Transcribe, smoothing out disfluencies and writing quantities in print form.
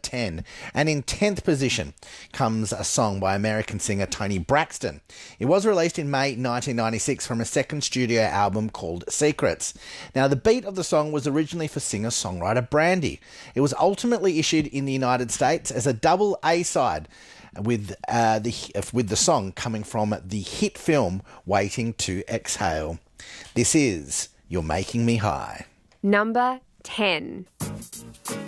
10. And in 10th position comes a song by American singer Toni Braxton. It was released in May 1996 from a second studio album called Secrets. Now, the beat of the song was originally for singer-songwriter Brandy. It was ultimately issued in the United States as a double A-side, with the song coming from the hit film Waiting to Exhale. This is You're Making Me High. Number 10.